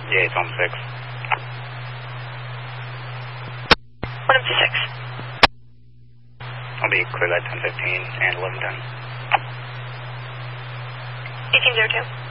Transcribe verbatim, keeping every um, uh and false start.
Yeah, it's on six. one up to six. I'll be clear at ten fifteen and eleven ten. eighteen zero two.